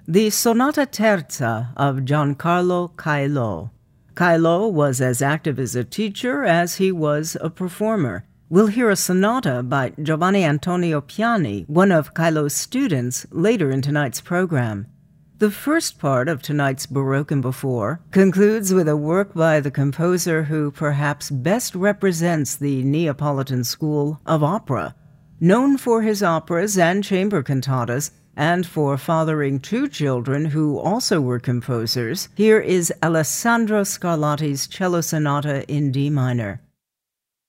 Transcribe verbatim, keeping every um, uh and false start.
The Sonata Terza of Giancarlo Cailo. Cailo was as active as a teacher as he was a performer. We'll hear a sonata by Giovanni Antonio Piani, one of Cailo's students, later in tonight's program. The first part of tonight's Baroque and Before concludes with a work by the composer who perhaps best represents the Neapolitan school of opera. Known for his operas and chamber cantatas, and for fathering two children who also were composers, here is Alessandro Scarlatti's Cello Sonata in D minor.